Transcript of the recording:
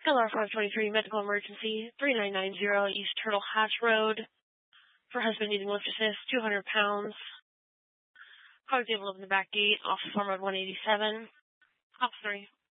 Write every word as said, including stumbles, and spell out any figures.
L R five twenty-three, medical emergency, three nine nine zero East Turtle Hatch Road. For husband needing lift assist, two hundred pounds. Car was able to open the back gate off of Farm Road one eighty-seven. Off three.